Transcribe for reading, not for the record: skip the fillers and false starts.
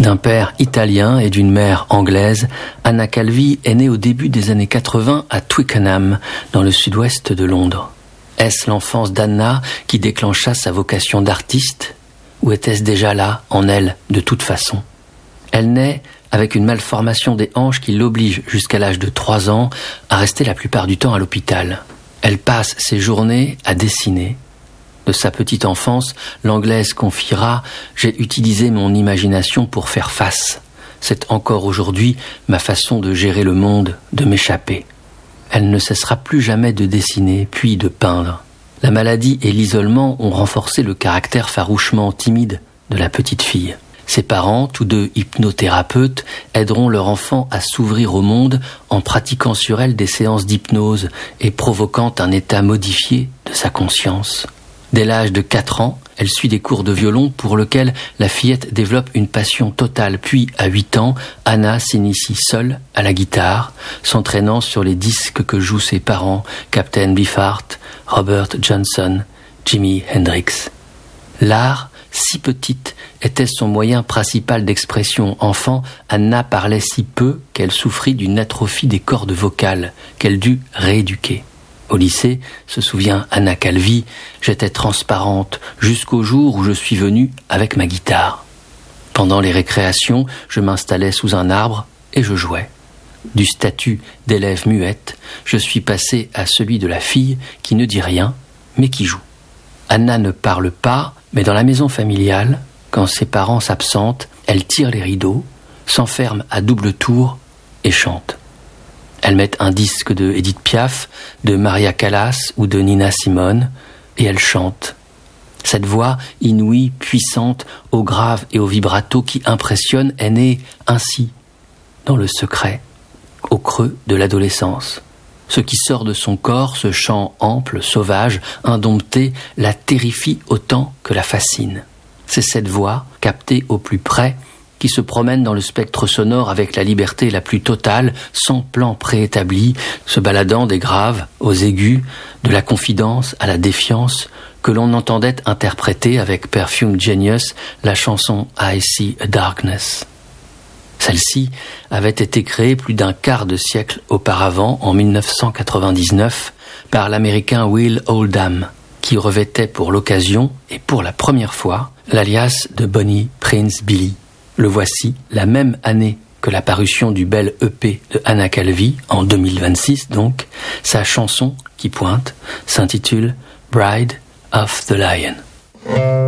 D'un père italien et d'une mère anglaise, Anna Calvi est née au début des années 80 à Twickenham, dans le sud-ouest de Londres. Est-ce l'enfance d'Anna qui déclencha sa vocation d'artiste, ou était-ce déjà là, en elle, de toute façon? Elle naît avec une malformation des hanches qui l'oblige, jusqu'à l'âge de 3 ans, à rester la plupart du temps à l'hôpital. Elle passe ses journées à dessiner. De sa petite enfance, l'Anglaise confiera « J'ai utilisé mon imagination pour faire face. C'est encore aujourd'hui ma façon de gérer le monde, de m'échapper. » Elle ne cessera plus jamais de dessiner, puis de peindre. La maladie et l'isolement ont renforcé le caractère farouchement timide de la petite fille. Ses parents, tous deux hypnothérapeutes, aideront leur enfant à s'ouvrir au monde en pratiquant sur elle des séances d'hypnose et provoquant un état modifié de sa conscience. Dès l'âge de 4 ans, elle suit des cours de violon pour lesquels la fillette développe une passion totale. Puis, à 8 ans, Anna s'initie seule à la guitare, s'entraînant sur les disques que jouent ses parents, Captain Beefheart, Robert Johnson, Jimi Hendrix. L'art, si petite, était son moyen principal d'expression. Enfant, Anna parlait si peu qu'elle souffrit d'une atrophie des cordes vocales qu'elle dut rééduquer. Au lycée, se souvient Anna Calvi, j'étais transparente jusqu'au jour où je suis venue avec ma guitare. Pendant les récréations, je m'installais sous un arbre et je jouais. Du statut d'élève muette, je suis passée à celui de la fille qui ne dit rien, mais qui joue. Anna ne parle pas, mais dans la maison familiale, quand ses parents s'absentent, elle tire les rideaux, s'enferme à double tour et chante. Elle met un disque de Edith Piaf, de Maria Callas ou de Nina Simone, et elle chante. Cette voix inouïe, puissante, au grave et au vibrato qui impressionne est née ainsi, dans le secret, au creux de l'adolescence. Ce qui sort de son corps, ce chant ample, sauvage, indompté, la terrifie autant que la fascine. C'est cette voix, captée au plus près, qui se promène dans le spectre sonore avec la liberté la plus totale, sans plan préétabli, se baladant des graves aux aigus, de la confidence à la défiance, que l'on entendait interpréter avec Perfume Genius la chanson I See a Darkness. Celle-ci avait été créée plus d'un quart de siècle auparavant, en 1999, par l'Américain Will Oldham, qui revêtait pour l'occasion, et pour la première fois, l'alias de Bonnie Prince Billy. Le voici, la même année que la parution du bel EP de Anna Calvi, en 2026 donc, sa chanson qui pointe s'intitule Bride of the Lion.